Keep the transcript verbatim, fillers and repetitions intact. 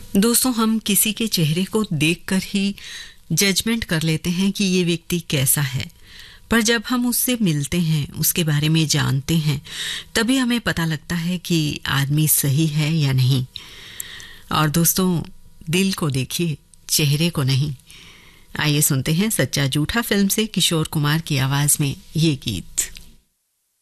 दोस्तों, हम किसी के चेहरे को देखकर ही जजमेंट कर लेते हैं कि ये व्यक्ति कैसा है, पर जब हम उससे मिलते हैं, उसके बारे में जानते हैं, तभी हमें पता लगता है कि आदमी सही है या नहीं। और दोस्तों, दिल को देखिए, चेहरे को नहीं। आइए सुनते हैं सच्चा झूठा फिल्म से किशोर कुमार की आवाज में ये गीत।